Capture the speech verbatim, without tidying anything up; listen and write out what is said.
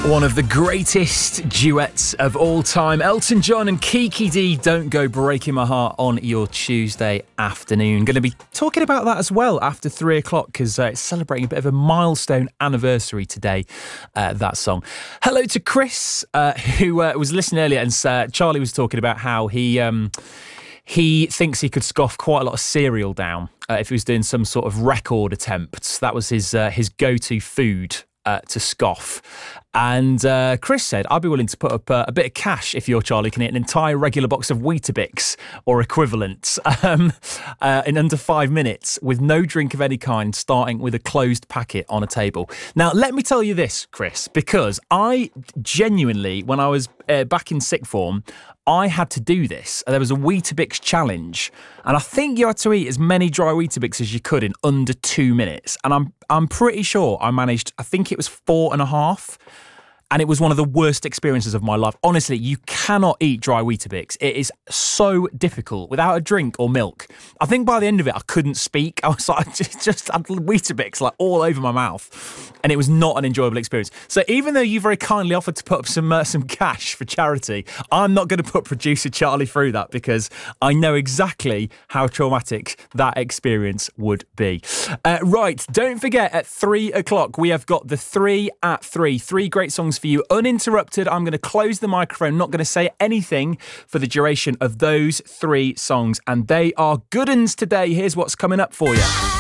One of the greatest duets of all time. Elton John and Kiki Dee, Don't Go Breaking My Heart on your Tuesday afternoon. Going to be talking about that as well after three o'clock because uh, it's celebrating a bit of a milestone anniversary today, uh, that song. Hello to Chris, uh, who uh, was listening earlier, and uh, Charlie was talking about how he... Um, He thinks he could scoff quite a lot of cereal down uh, if he was doing some sort of record attempts. That was his uh, his go-to food uh, to scoff. And uh, Chris said, I'd be willing to put up uh, a bit of cash if you're Charlie can eat an entire regular box of Weetabix or equivalents um, uh, in under five minutes with no drink of any kind, starting with a closed packet on a table. Now, let me tell you this, Chris, because I genuinely, when I was uh, back in sixth form, I had to do this. There was a Weetabix challenge, and I think you had to eat as many dry Weetabix as you could in under two minutes. And I'm I'm pretty sure I managed, I think it was four and a half. And it was one of the worst experiences of my life. Honestly, you cannot eat dry Weetabix. It is so difficult without a drink or milk. I think by the end of it, I couldn't speak. I was like, just, just had Weetabix like all over my mouth. And it was not an enjoyable experience. So even though you very kindly offered to put up some uh, some cash for charity, I'm not going to put producer Charlie through that because I know exactly how traumatic that experience would be. Uh, right, don't forget at three o'clock, we have got the three at three. Three great songs for you, uninterrupted. I'm going to close the microphone, not going to say anything for the duration of those three songs, and they are good uns today. Here's what's coming up for you.